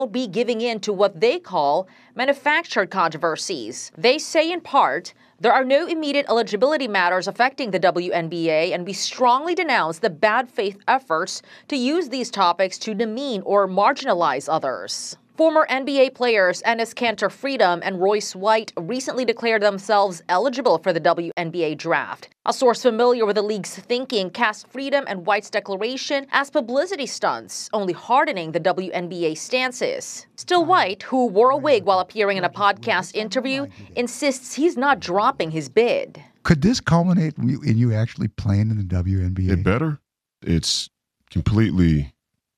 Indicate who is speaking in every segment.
Speaker 1: won't be giving in to what they call manufactured controversies. They say in part, there are no immediate eligibility matters affecting the WNBA, and we strongly denounce the bad faith efforts to use these topics to demean or marginalize others. Former NBA players Enes Kanter Freedom and Royce White recently declared themselves eligible for the WNBA draft. A source familiar with the league's thinking cast Freedom and White's declaration as publicity stunts, only hardening the WNBA stances. Still, White, who wore a wig while appearing in a podcast interview, insists he's not dropping his bid.
Speaker 2: Could this culminate in you actually playing in the WNBA?
Speaker 3: It better. It's completely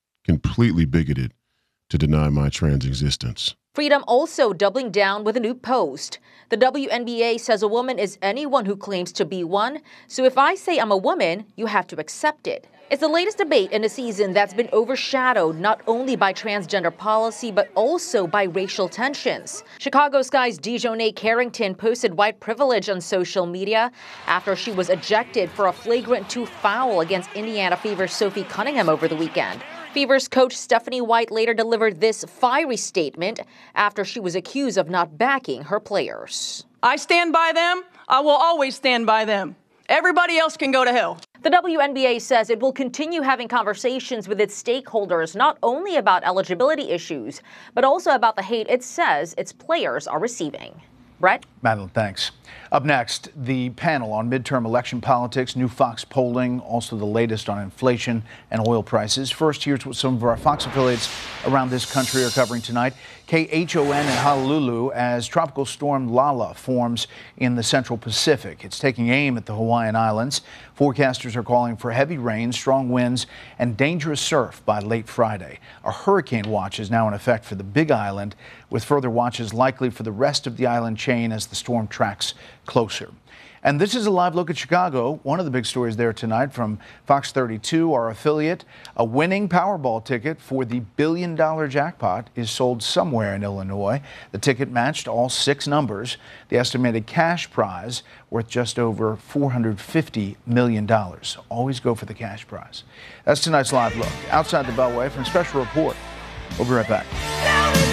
Speaker 3: bigoted to deny my trans existence.
Speaker 1: Freedom also doubling down with a new post. The WNBA says a woman is anyone who claims to be one, so if I say I'm a woman, you have to accept it. It's the latest debate in a season that's been overshadowed not only by transgender policy, but also by racial tensions. Chicago Sky's Dejonae Carrington posted white privilege on social media after she was ejected for a flagrant 2 foul against Indiana Fever's Sophie Cunningham over the weekend. Fever's coach Stephanie White later delivered this fiery statement after she was accused of not backing her players.
Speaker 4: I stand by them. I will always stand by them. Everybody else can go to hell.
Speaker 1: The WNBA says it will continue having conversations with its stakeholders not only about eligibility issues, but also about the hate it says its players are receiving. Brett?
Speaker 5: Madeline, thanks. Up next, the panel on midterm election politics, new Fox polling, also the latest on inflation and oil prices. First, here's what some of our Fox affiliates around this country are covering tonight. KHON in Honolulu as Tropical Storm Lala forms in the Central Pacific. It's taking aim at the Hawaiian Islands. Forecasters are calling for heavy rain, strong winds, and dangerous surf by late Friday. A hurricane watch is now in effect for the Big Island, with further watches likely for the rest of the island chain as the storm tracks closer. And this is a live look at Chicago. One of the big stories there tonight from Fox 32, our affiliate. A winning Powerball ticket for the billion-dollar jackpot is sold somewhere in Illinois. The ticket matched all 6 numbers. The estimated cash prize worth just over $450 million. Always go for the cash prize. That's tonight's live look. Outside the Beltway from Special Report. We'll be right back.